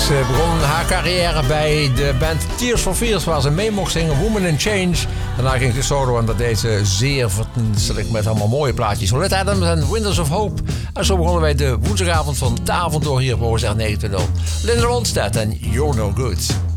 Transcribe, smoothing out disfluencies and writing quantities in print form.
Ze begon haar carrière bij de band Tears for Fears, waar ze mee mocht zingen, Woman in Change. Daarna ging ze solo en dat deed ze zeer verdienstelijk met allemaal mooie plaatjes. Olette Adams en Windows of Hope. En zo begonnen wij de woensdagavond van Tavondor hier op OZR 9.0. Linda Ronstadt en You're No Good.